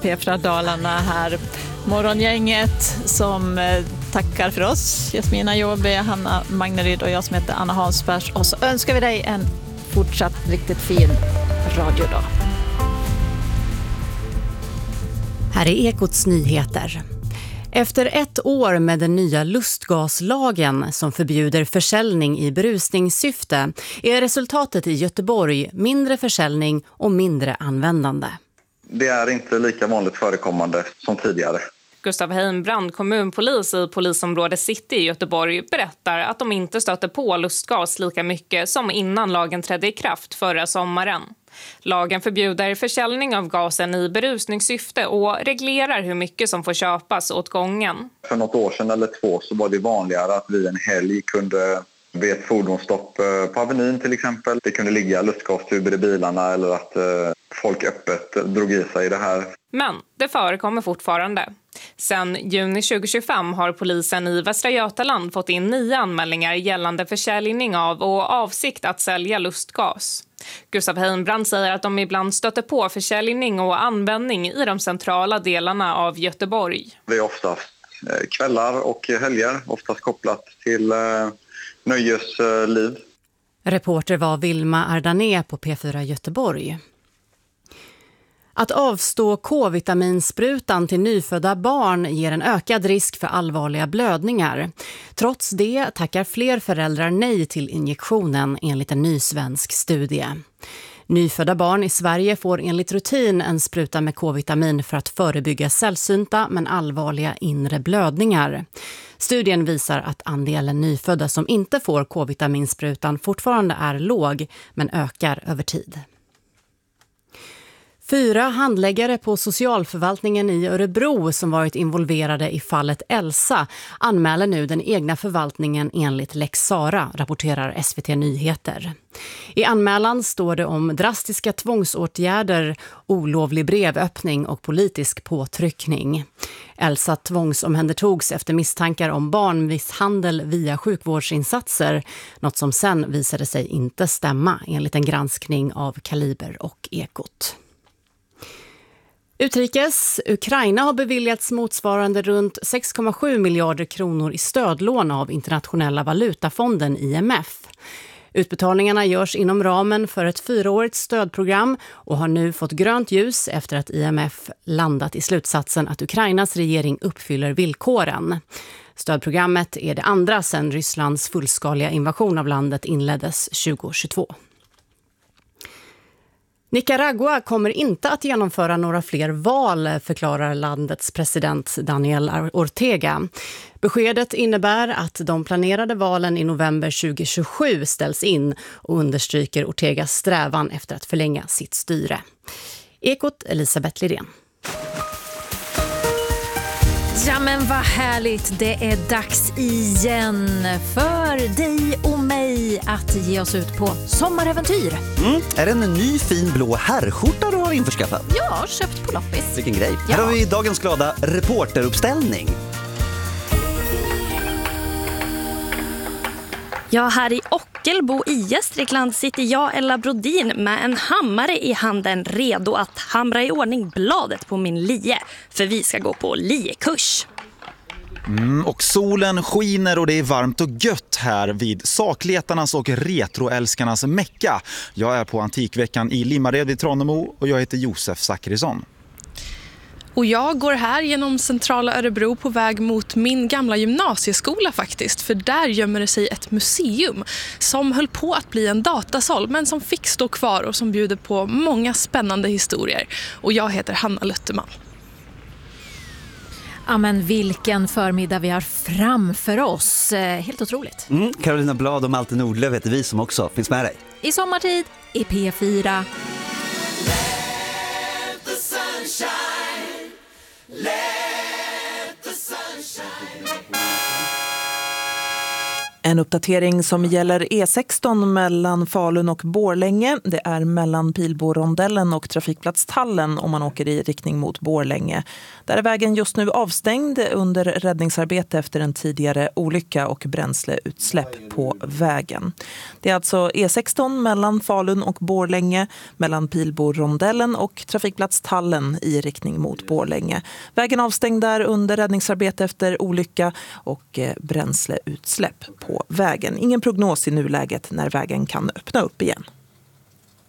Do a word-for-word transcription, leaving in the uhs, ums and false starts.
P fyra Dalarna här. Morgongänget som tackar för oss. Jasmina Jåbe, Hanna Magneryd och jag som heter Anna Hansbergs. Och så önskar vi dig en fortsatt riktigt fin radiodag. Här är Ekots nyheter. Efter ett år med den nya lustgaslagen som förbjuder försäljning i berusningssyfte är resultatet i Göteborg mindre försäljning och mindre användande. Det är inte lika vanligt förekommande som tidigare. Gustav Heimbrand, kommunpolis i polisområde City i Göteborg, berättar att de inte stöter på lustgas lika mycket som innan lagen trädde i kraft förra sommaren. Lagen förbjuder försäljning av gasen i berusningssyfte och reglerar hur mycket som får köpas åt gången. För något år sedan eller två så var det vanligare att vi en helg kunde vid ett fordonsstopp på Avenyn till exempel. Det kunde ligga lustgastuber i bilarna eller att folk öppet drog i sig det här. Men det förekommer fortfarande. Sen juni tjugohundratjugofem har polisen i Västra Götaland fått in nio anmälningar gällande försäljning av och avsikt att sälja lustgas. Gustav Heimbrand säger att de ibland stöter på försäljning och användning i de centrala delarna av Göteborg. Det är oftast kvällar och helger, oftast kopplat till nöjesliv. Reporter var Vilma Ardané på P fyra Göteborg. Att avstå K-vitaminsprutan till nyfödda barn ger en ökad risk för allvarliga blödningar. Trots det tackar fler föräldrar nej till injektionen enligt en ny svensk studie. Nyfödda barn i Sverige får enligt rutin en spruta med K-vitamin för att förebygga sällsynta men allvarliga inre blödningar. Studien visar att andelen nyfödda som inte får K-vitaminsprutan fortfarande är låg men ökar över tid. Fyra handläggare på socialförvaltningen i Örebro som varit involverade i fallet Elsa anmäler nu den egna förvaltningen enligt Lex Sara, rapporterar S V T Nyheter. I anmälan står det om drastiska tvångsåtgärder, olovlig brevöppning och politisk påtryckning. Elsa tvångsomhändertogs efter misstankar om barnmisshandel via sjukvårdsinsatser, något som sen visade sig inte stämma enligt en granskning av Kaliber och Ekot. Utrikes, Ukraina har beviljats motsvarande runt sex komma sju miljarder kronor i stödlån av Internationella valutafonden I M F. Utbetalningarna görs inom ramen för ett fyraårigt stödprogram och har nu fått grönt ljus efter att I M F landat i slutsatsen att Ukrainas regering uppfyller villkoren. Stödprogrammet är det andra sedan Rysslands fullskaliga invasion av landet inleddes tjugohundratjugotvå. Nicaragua kommer inte att genomföra några fler val, förklarar landets president Daniel Ortega. Beskedet innebär att de planerade valen i november tjugohundratjugosju ställs in och understryker Ortegas strävan efter att förlänga sitt styre. Ekot, Elisabeth Lidén. Ja men vad härligt, det är dags igen för dig och mig att ge oss ut på sommaräventyr. Mm. Är det en ny fin blå herrskjorta du har införskaffat? Ja, köpt på loppis. Vilken grej. Ja. Här har vi dagens glada reporteruppställning. Ja, här i Ockelbo i Gästrikland sitter jag, Ella Brodin, med en hammare i handen redo att hamra i ordning bladet på min lie. För vi ska gå på liekurs. Mm, och solen skiner och det är varmt och gött här vid sakletarnas och retroälskarnas mecka. Jag är på Antikveckan i Limmared vid Tranemo och jag heter Josef Zachrisson. Och jag går här genom centrala Örebro på väg mot min gamla gymnasieskola faktiskt. För där gömmer det sig ett museum som höll på att bli en datasal men som fick stå kvar och som bjuder på många spännande historier. Och jag heter Hanna Lutterman. Ja men vilken förmiddag vi har framför oss. Helt otroligt. Mm, Carolina Blad och Malte Nordlöf heter vi som också finns med dig. I sommartid i P fyra. En uppdatering som gäller E sexton mellan Falun och Borlänge. Det är mellan Pilborondellen och trafikplatstallen om man åker i riktning mot Borlänge. Där är vägen just nu avstängd under räddningsarbete efter en tidigare olycka och bränsleutsläpp på vägen. Det är alltså E sexton mellan Falun och Borlänge, mellan Pilborondellen och trafikplatstallen i riktning mot Borlänge. Vägen avstängd där under räddningsarbete efter olycka och bränsleutsläpp på vägen. Ingen prognos i nuläget när vägen kan öppna upp igen.